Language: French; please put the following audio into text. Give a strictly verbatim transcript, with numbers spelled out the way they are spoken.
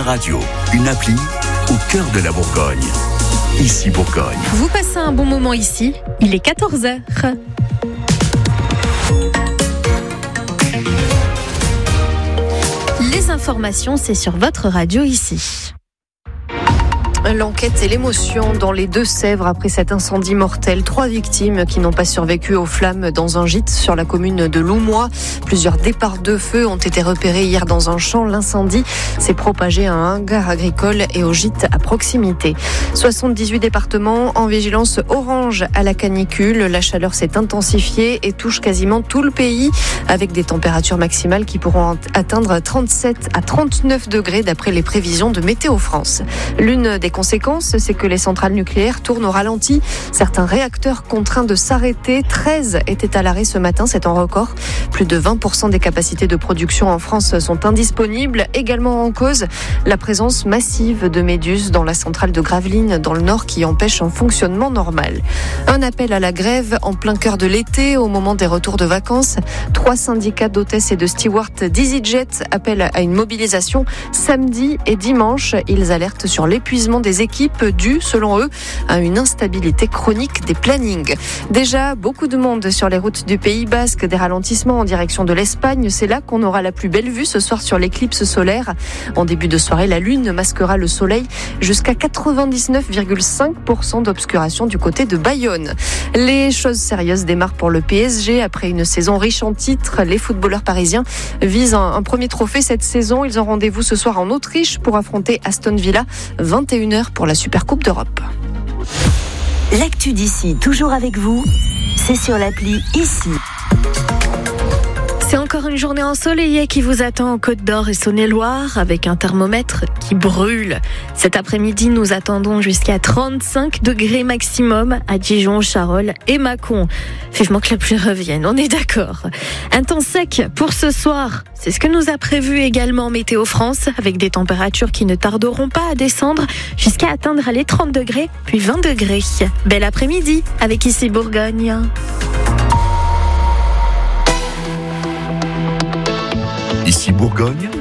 radio, une appli au cœur de la Bourgogne. Ici Bourgogne. Vous passez un bon moment ici, il est quatorze heures. Les informations, c'est sur votre radio ici. L'enquête et l'émotion dans les Deux-Sèvres après cet incendie mortel. Trois victimes qui n'ont pas survécu aux flammes dans un gîte sur la commune de Loumois. Plusieurs départs de feu ont été repérés hier dans un champ. L'incendie s'est propagé à un hangar agricole et au gîte à proximité. soixante-dix-huit départements en vigilance orange à la canicule. La chaleur s'est intensifiée et touche quasiment tout le pays avec des températures maximales qui pourront atteindre trente-sept à trente-neuf degrés d'après les prévisions de Météo France. L'une des conséquences, c'est que les centrales nucléaires tournent au ralenti. Certains réacteurs contraints de s'arrêter. treize étaient à l'arrêt ce matin, c'est un record. Plus de vingt pour cent des capacités de production en France sont indisponibles. Également en cause, la présence massive de méduses dans la centrale de Gravelines, dans le Nord, qui empêche un fonctionnement normal. Un appel à la grève en plein cœur de l'été, au moment des retours de vacances. Trois syndicats d'hôtesses et de stewards d'EasyJet appellent à une mobilisation samedi et dimanche. Ils alertent sur l'épuisement des équipes dues, selon eux, à une instabilité chronique des plannings. Déjà, beaucoup de monde sur les routes du Pays Basque, des ralentissements en direction de l'Espagne. C'est là qu'on aura la plus belle vue ce soir sur l'éclipse solaire. En début de soirée, la lune masquera le soleil jusqu'à quatre-vingt-dix-neuf virgule cinq pour cent d'obscuration du côté de Bayonne. Les choses sérieuses démarrent pour le P S G. Après une saison riche en titres, les footballeurs parisiens visent un, un premier trophée cette saison. Ils ont rendez-vous ce soir en Autriche pour affronter Aston Villa, vingt et une heures pour la Supercoupe d'Europe. L'actu d'ici, toujours avec vous, c'est sur l'appli Ici. C'est encore une journée ensoleillée qui vous attend en Côte d'Or et Saône-et-Loire avec un thermomètre qui brûle. Cet après-midi, nous attendons jusqu'à trente-cinq degrés maximum à Dijon, Charolles et Mâcon. Vivement que la pluie revienne, on est d'accord. Un temps sec pour ce soir, c'est ce que nous a prévu également Météo France avec des températures qui ne tarderont pas à descendre jusqu'à atteindre les trente degrés puis vingt degrés. Bel après-midi avec Ici Bourgogne. Ici Bourgogne,